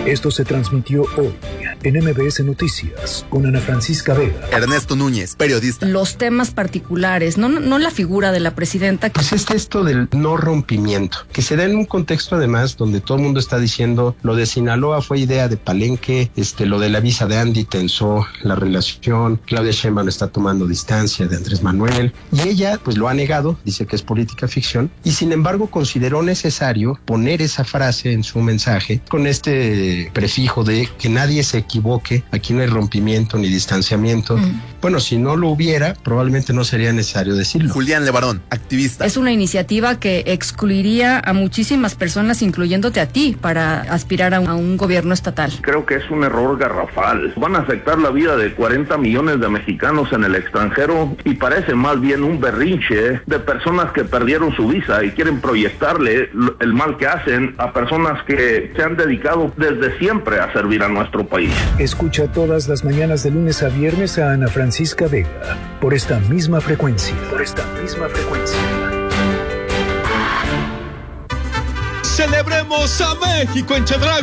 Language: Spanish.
Esto se transmitió hoy en MBS Noticias con Ana Francisca Vega. Ernesto Núñez, periodista. Los temas particulares, no la figura de la presidenta. Pues es esto del no rompimiento, que se da en un contexto además donde todo el mundo está diciendo lo de Sinaloa fue idea de Palenque, lo de la visa de Andy tensó la relación, Claudia Sheinbaum está tomando distancia de Andrés Manuel y ella pues lo ha negado, dice que es política ficción y sin embargo consideró necesario poner esa frase en su mensaje con este prefijo de que nadie se equivoque, aquí no hay rompimiento ni distanciamiento. Bueno, si no lo hubiera, probablemente no sería necesario decirlo. Julián Levarón, activista. Es una iniciativa que excluiría a muchísimas personas, incluyéndote a ti, para aspirar a un gobierno estatal. Creo que es un error garrafal. Van a afectar la vida de 40 millones de mexicanos en el extranjero y parece más bien un berrinche de personas que perdieron su visa y quieren proyectarle el mal que hacen a personas que se han dedicado desde siempre a servir a nuestro país. Escucha todas las mañanas de lunes a viernes a Ana Francisca Vega por esta misma frecuencia. Celebremos a México en Chedraui.